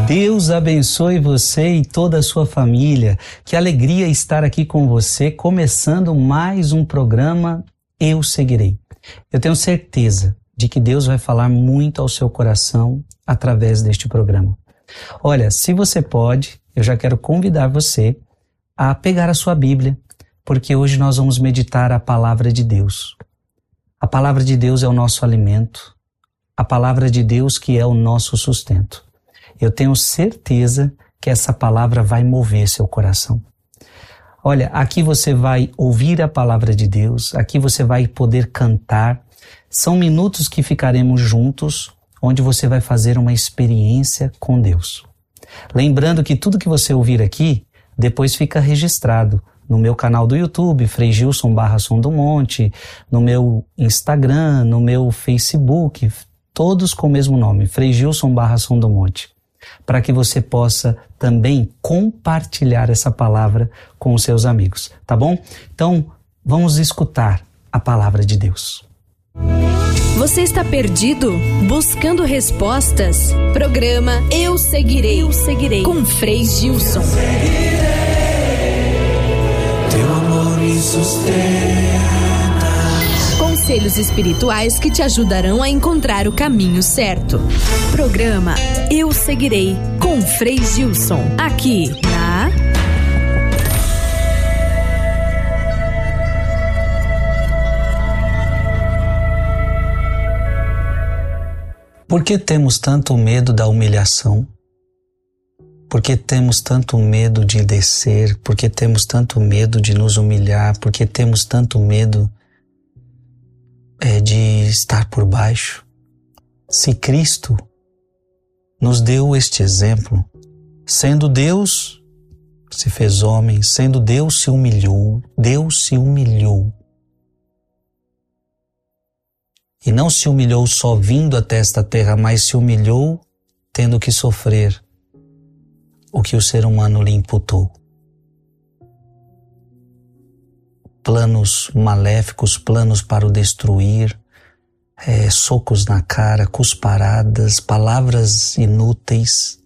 Deus abençoe você e toda a sua família. Que alegria estar aqui com você, começando mais um programa Eu Seguirei. Eu tenho certeza de que Deus vai falar muito ao seu coração através deste programa. Olha, se você pode, eu já quero convidar você a pegar a sua Bíblia, porque hoje nós vamos meditar a palavra de Deus. A palavra de Deus é o nosso alimento, a palavra de Deus que é o nosso sustento. Eu tenho certeza que essa palavra vai mover seu coração. Olha, aqui você vai ouvir a palavra de Deus, aqui você vai poder cantar. São minutos que ficaremos juntos, onde você vai fazer uma experiência com Deus. Lembrando que tudo que você ouvir aqui, depois fica registrado no meu canal do YouTube, Frei Gilson /Som do Monte, no meu Instagram, no meu Facebook, todos com o mesmo nome, Frei Gilson /Som do Monte, para que você possa também compartilhar essa palavra com os seus amigos, tá bom? Então, vamos escutar a palavra de Deus. Você está perdido? Buscando respostas? Programa Eu Seguirei. Eu Seguirei. Com Frei Gilson. Teu amor me sustenta. Conselhos espirituais que te ajudarão a encontrar o caminho certo. Programa Eu Seguirei. Com Frei Gilson. Aqui na... Por que temos tanto medo da humilhação? Por que temos tanto medo de descer? Por que temos tanto medo de nos humilhar? Por que temos tanto medo de estar por baixo? Se Cristo nos deu este exemplo, sendo Deus, se fez homem, sendo Deus se humilhou. E não se humilhou só vindo até esta terra, mas se humilhou tendo que sofrer o que o ser humano lhe imputou. Planos maléficos, planos para o destruir, socos na cara, cusparadas, palavras inúteis,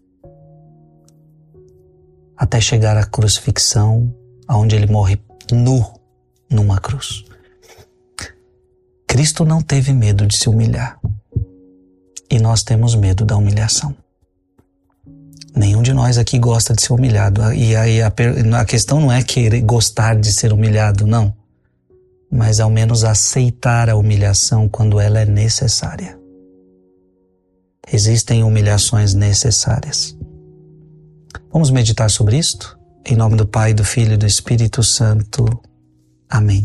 até chegar à crucifixão, onde ele morre nu numa cruz. Cristo não teve medo de se humilhar. E nós temos medo da humilhação. Nenhum de nós aqui gosta de ser humilhado. E aí a questão não é querer gostar de ser humilhado, não. Mas ao menos aceitar a humilhação quando ela é necessária. Existem humilhações necessárias. Vamos meditar sobre isto? Em nome do Pai, do Filho e do Espírito Santo. Amém.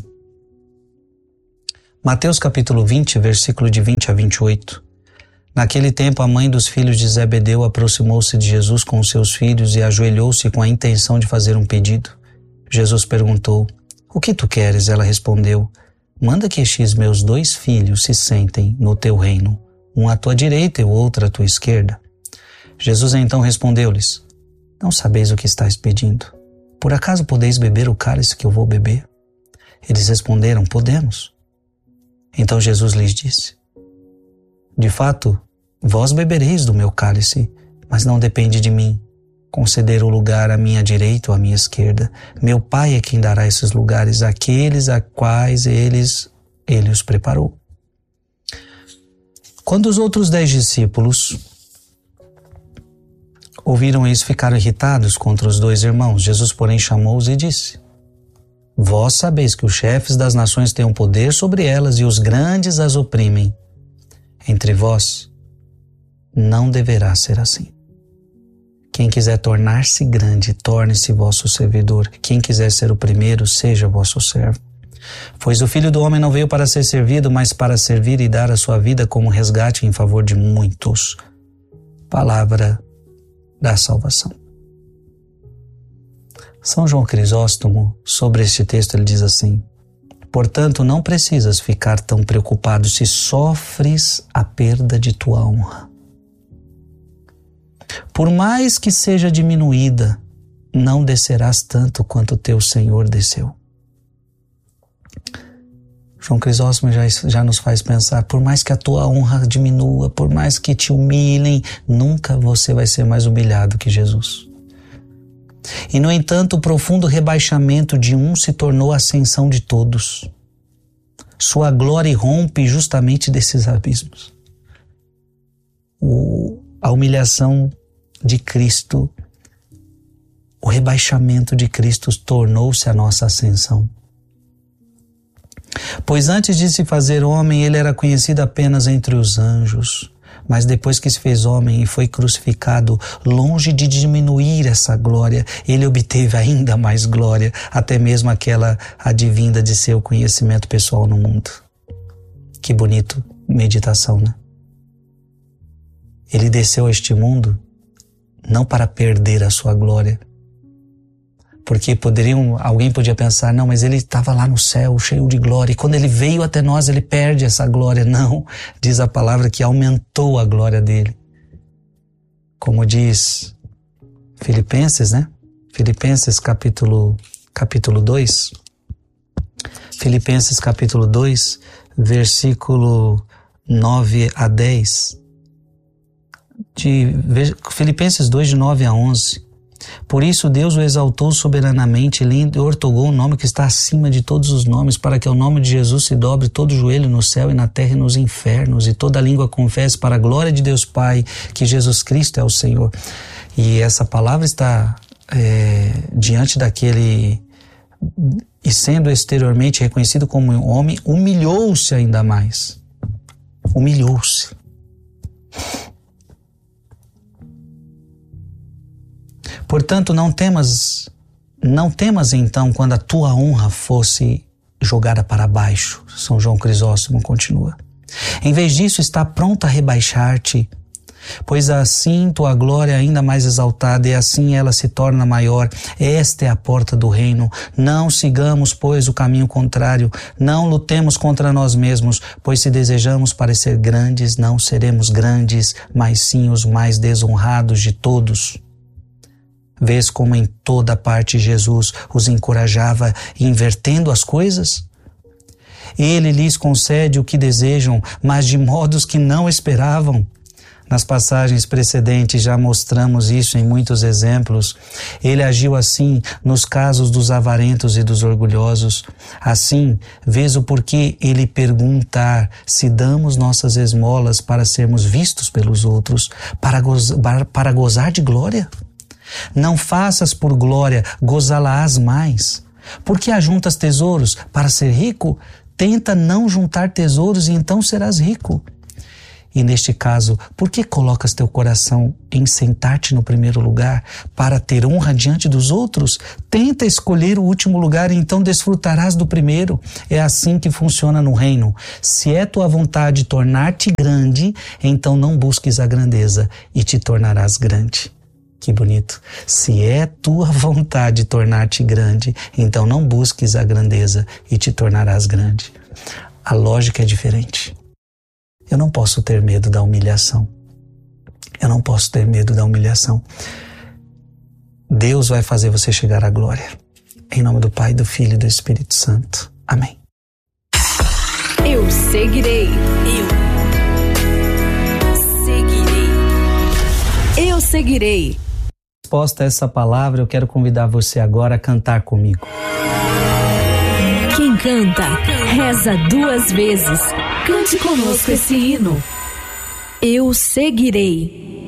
Mateus capítulo 20, versículo de 20 a 28. Naquele tempo, a mãe dos filhos de Zebedeu aproximou-se de Jesus com os seus filhos e ajoelhou-se com a intenção de fazer um pedido. Jesus perguntou: "O que tu queres?" Ela respondeu: "Manda que estes meus 2 filhos se sentem no teu reino, um à tua direita e o outro à tua esquerda." Jesus então respondeu-lhes: "Não sabeis o que estáis pedindo. Por acaso podeis beber o cálice que eu vou beber?" Eles responderam: "Podemos." Então Jesus lhes disse: "De fato, vós bebereis do meu cálice, mas não depende de mim conceder o lugar à minha direita ou à minha esquerda. Meu Pai é quem dará esses lugares àqueles a quais Ele os preparou." Quando os outros 10 discípulos ouviram isso, ficaram irritados contra os 2 irmãos. Jesus, porém, chamou-os e disse: "Vós sabeis que os chefes das nações têm um poder sobre elas e os grandes as oprimem. Entre vós não deverá ser assim. Quem quiser tornar-se grande, torne-se vosso servidor. Quem quiser ser o primeiro, seja vosso servo. Pois o Filho do Homem não veio para ser servido, mas para servir e dar a sua vida como resgate em favor de muitos." Palavra da salvação. São João Crisóstomo, sobre este texto, ele diz assim: "Portanto, não precisas ficar tão preocupado se sofres a perda de tua honra. Por mais que seja diminuída, não descerás tanto quanto teu Senhor desceu." João Crisóstomo já nos faz pensar, por mais que a tua honra diminua, por mais que te humilhem, nunca você vai ser mais humilhado que Jesus. E no entanto, o profundo rebaixamento de um se tornou a ascensão de todos. Sua glória irrompe justamente desses abismos. A humilhação de Cristo, o rebaixamento de Cristo tornou-se a nossa ascensão. Pois antes de se fazer homem, ele era conhecido apenas entre os anjos, mas depois que se fez homem e foi crucificado, longe de diminuir essa glória, ele obteve ainda mais glória, até mesmo aquela advinda de seu conhecimento pessoal no mundo. Que bonito meditação, né? Ele desceu a este mundo não para perder a sua glória, porque alguém podia pensar, não, mas ele estava lá no céu, cheio de glória, e quando ele veio até nós, ele perde essa glória. Não, diz a palavra que aumentou a glória dele. Como diz Filipenses, né? Filipenses capítulo 2. Filipenses capítulo 2, versículo 9 a 10. Filipenses 2, de 9 a 11. Por isso Deus o exaltou soberanamente e lhe ortogou um nome que está acima de todos os nomes, para que ao nome de Jesus se dobre todo joelho no céu e na terra e nos infernos, e toda língua confesse para a glória de Deus Pai que Jesus Cristo é o Senhor. E essa palavra está diante daquele, e sendo exteriormente reconhecido como um homem, humilhou-se ainda mais. Humilhou-se. Portanto, não temas então quando a tua honra fosse jogada para baixo. São João Crisóstomo continua. Em vez disso, está pronta a rebaixar-te, pois assim tua glória é ainda mais exaltada e assim ela se torna maior. Esta é a porta do reino. Não sigamos, pois, o caminho contrário. Não lutemos contra nós mesmos, pois se desejamos parecer grandes, não seremos grandes, mas sim os mais desonrados de todos. Vês como em toda parte Jesus os encorajava, invertendo as coisas? Ele lhes concede o que desejam, mas de modos que não esperavam. Nas passagens precedentes já mostramos isso em muitos exemplos. Ele agiu assim nos casos dos avarentos e dos orgulhosos. Assim, vês o porquê ele perguntar se damos nossas esmolas para sermos vistos pelos outros, para gozar de glória? Não faças por glória, gozá-la-ás mais. Por que ajuntas tesouros? Para ser rico? Tenta não juntar tesouros e então serás rico. E neste caso, por que colocas teu coração em sentar-te no primeiro lugar para ter honra diante dos outros? Tenta escolher o último lugar e então desfrutarás do primeiro. É assim que funciona no reino. Se é tua vontade tornar-te grande, então não busques a grandeza e te tornarás grande. Que bonito. Se é tua vontade tornar-te grande, então não busques a grandeza e te tornarás grande. A lógica é diferente. Eu não posso ter medo da humilhação. Eu não posso ter medo da humilhação. Deus vai fazer você chegar à glória. Em nome do Pai, do Filho e do Espírito Santo. Amém. Eu seguirei. Eu seguirei. Resposta a essa palavra, eu quero convidar você agora a cantar comigo. Quem canta, reza 2 vezes. Cante conosco esse hino. Eu seguirei.